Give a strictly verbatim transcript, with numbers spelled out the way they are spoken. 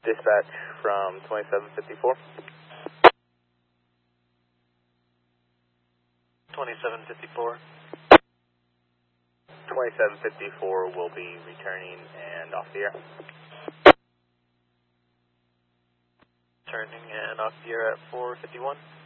Dispatch from twenty-seven fifty-four. twenty-seven fifty-four. twenty-seven fifty-four will be returning and off the air. Turning and off the air at four fifty-one.